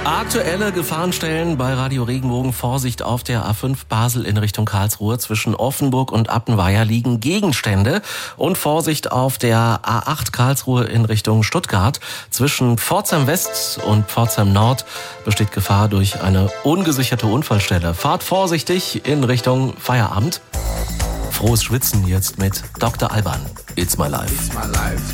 Aktuelle Gefahrenstellen bei Radio Regenbogen. Vorsicht auf der A5 Basel in Richtung Karlsruhe. Zwischen Offenburg und Appenweier liegen Gegenstände. Und Vorsicht auf der A8 Karlsruhe in Richtung Stuttgart. Zwischen Pforzheim West und Pforzheim Nord besteht Gefahr durch eine ungesicherte Unfallstelle. Fahrt vorsichtig in Richtung Feierabend. Frohes Schwitzen jetzt mit Dr. Alban. It's my life. It's my life.